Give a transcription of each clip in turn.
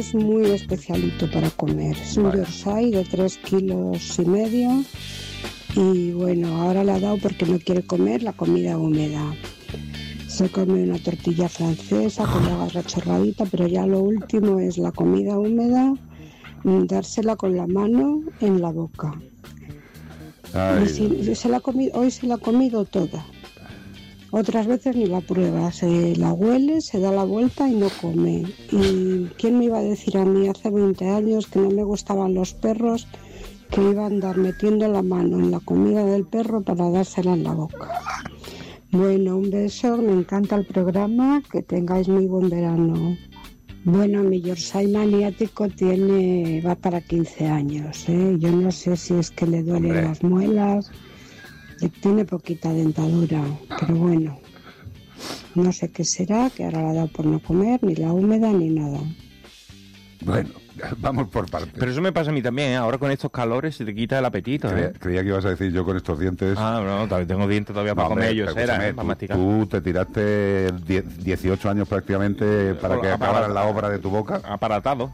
Es muy especialito para comer. Es un Yorkshire de 3,5 kilos. Y bueno, ahora le ha dado porque no quiere comer la comida húmeda. Se come una tortilla francesa con la garra chorradita, pero ya lo último es la comida húmeda, dársela con la mano en la boca. Hoy se la ha comido toda. Otras veces ni la prueba, se la huele, se da la vuelta y no come. ¿Y quién me iba a decir a mí hace 20 años que no me gustaban los perros, que iba a andar metiendo la mano en la comida del perro para dársela en la boca? Bueno, un beso, me encanta el programa, que tengáis muy buen verano. Bueno, mi Yorkshire maniático va para 15 años, ¿eh? Yo no sé si es que le duelen las muelas, tiene poquita dentadura, pero bueno, no sé qué será, que ahora le ha dado por no comer, ni la húmeda ni nada. Bueno, vamos por partes. Pero eso me pasa a mí también, ¿eh? Ahora con estos calores se te quita el apetito. Creía que ibas a decir yo con estos dientes. No, todavía tengo dientes todavía para comer ellos, para masticar. Tú te tiraste 18 años prácticamente para que acabara la obra de tu boca. Aparatado.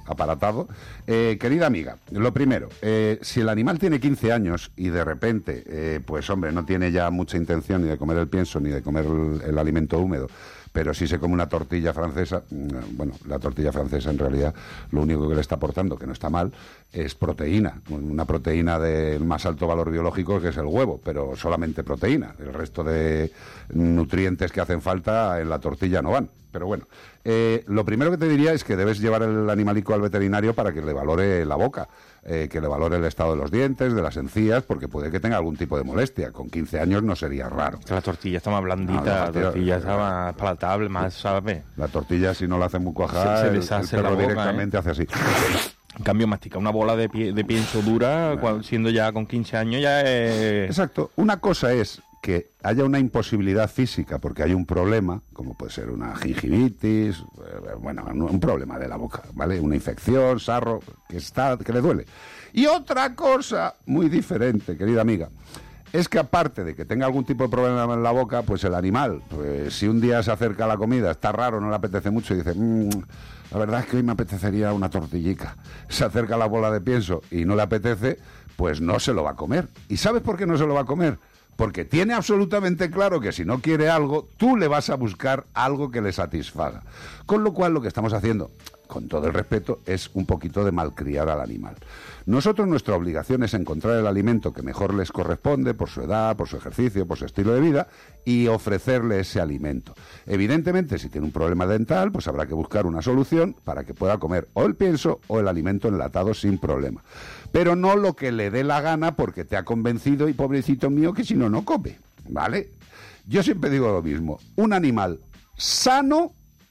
Querida amiga, lo primero, si el animal tiene 15 años y de repente, pues hombre, no tiene ya mucha intención ni de comer el pienso ni de comer el alimento húmedo, pero si se come una tortilla francesa, bueno, la tortilla francesa en realidad lo único que le está aportando, que no está mal, es proteína, una proteína del más alto valor biológico que es el huevo, pero solamente proteína, el resto de nutrientes que hacen falta en la tortilla no van. Pero bueno, lo primero que te diría es que debes llevar el animalico al veterinario para que le valore la boca, que le valore el estado de los dientes, de las encías, porque puede que tenga algún tipo de molestia. Con 15 años no sería raro. La tortilla está más blandita, la tortilla está más palatable, más suave. La tortilla, si no la hacen muy cuajada, se deshace el perro la boca, directamente hace así. En cambio, mastica una bola de pienso dura, siendo ya con 15 años, ya es... Exacto. Una cosa es que haya una imposibilidad física porque hay un problema, como puede ser una gingivitis, bueno, un problema de la boca, ¿vale? Una infección, sarro, que le duele. Y otra cosa muy diferente, querida amiga, es que aparte de que tenga algún tipo de problema en la boca, pues el animal, pues si un día se acerca a la comida, está raro, no le apetece mucho y dice, la verdad es que hoy me apetecería una tortillica. Se acerca a la bola de pienso y no le apetece, pues no se lo va a comer. ¿Y sabes por qué no se lo va a comer? Porque tiene absolutamente claro que si no quiere algo, tú le vas a buscar algo que le satisfaga. Con lo cual, lo que estamos haciendo, con todo el respeto, es un poquito de malcriar al animal. Nosotros, nuestra obligación es encontrar el alimento que mejor les corresponde por su edad, por su ejercicio, por su estilo de vida y ofrecerle ese alimento. Evidentemente, si tiene un problema dental, pues habrá que buscar una solución para que pueda comer o el pienso o el alimento enlatado sin problema. Pero no lo que le dé la gana porque te ha convencido y pobrecito mío que si no, no come, ¿vale? Yo siempre digo lo mismo, un animal sano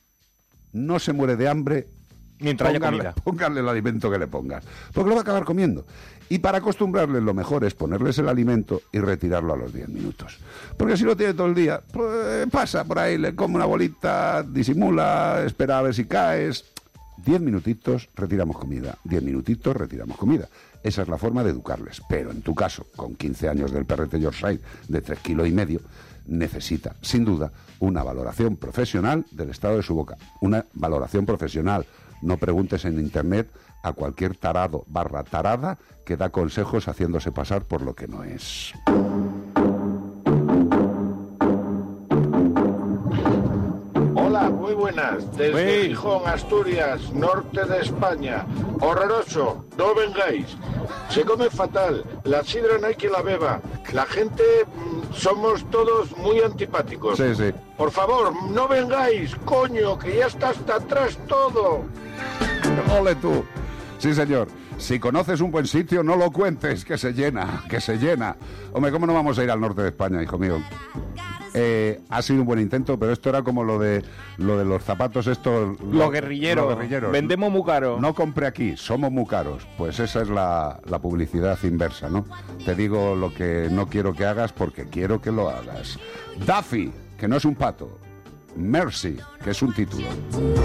no se muere de hambre mientras haya comida. Póngale el alimento que le pongas, porque lo va a acabar comiendo. Y para acostumbrarles lo mejor es ponerles el alimento y retirarlo a los 10 minutos. Porque si lo tiene todo el día, pues pasa por ahí, le come una bolita, disimula, espera a ver si caes. 10 minutitos, retiramos comida. 10 minutitos, retiramos comida. Esa es la forma de educarles. Pero en tu caso, con 15 años del perrete Yorkshire de 3,5 kilos, necesita, sin duda, una valoración profesional del estado de su boca. Una valoración profesional. No preguntes en internet a cualquier tarado/tarada que da consejos haciéndose pasar por lo que no es. Hola, muy buenas. Desde Gijón, Asturias, norte de España. Horroroso, no vengáis. Se come fatal, la sidra no hay quien la beba. La gente, somos todos muy antipáticos. Sí, sí. Por favor, no vengáis, coño, que ya está hasta atrás todo. ¡Ole tú! Sí, señor. Si conoces un buen sitio, no lo cuentes, que se llena, que se llena. Hombre, ¿cómo no vamos a ir al norte de España, hijo mío? Ha sido un buen intento, pero esto era como lo de los zapatos estos... Los guerrilleros. Vendemos muy caro. No compré aquí, somos muy caros. Pues esa es la publicidad inversa, ¿no? Te digo lo que no quiero que hagas porque quiero que lo hagas. Daffy, que no es un pato. Mercy, que es un título.